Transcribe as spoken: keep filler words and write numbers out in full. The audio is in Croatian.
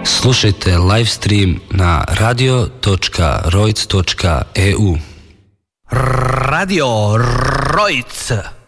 Slušajte live stream na radio točka rojc točka e u. Radio Rojc.